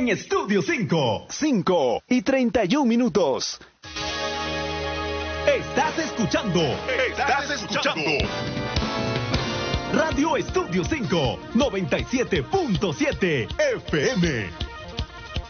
en Estudio 5. 5:31. Estás escuchando Radio Estudio 5, 97.7 FM.